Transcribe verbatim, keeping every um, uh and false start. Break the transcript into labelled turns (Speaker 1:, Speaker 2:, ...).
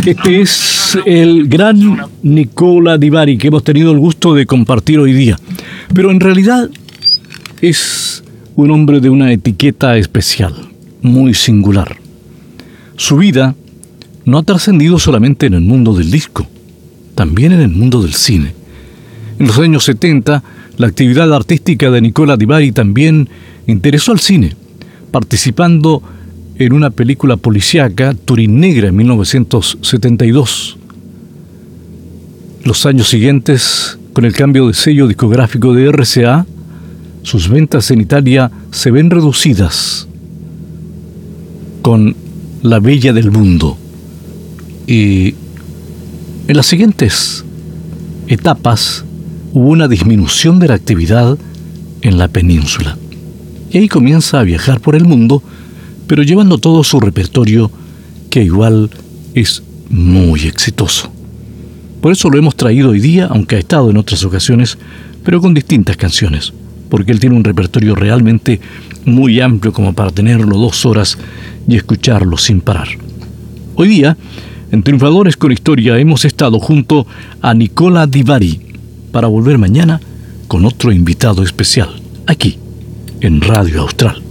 Speaker 1: Este es el gran Nicola Di Bari que hemos tenido el gusto de compartir hoy día. Pero en realidad es un hombre de una etiqueta especial, muy singular. Su vida no ha trascendido solamente en el mundo del disco, también en el mundo del cine. En los años setenta, la actividad artística de Nicola Di Bari también interesó al cine, participando en una película policíaca, Turín Negra, en mil novecientos setenta y dos. Los años siguientes, con el cambio de sello discográfico de R C A, sus ventas en Italia se ven reducidas con La Bella del Mundo. Y en las siguientes etapas hubo una disminución de la actividad en la península. Y ahí comienza a viajar por el mundo, pero llevando todo su repertorio, que igual es muy exitoso. Por eso lo hemos traído hoy día, aunque ha estado en otras ocasiones, pero con distintas canciones, porque él tiene un repertorio realmente muy amplio como para tenerlo dos horas y escucharlo sin parar. Hoy día, en Triunfadores con Historia, hemos estado junto a Nicola Di Bari para volver mañana con otro invitado especial, aquí, en Radio Austral.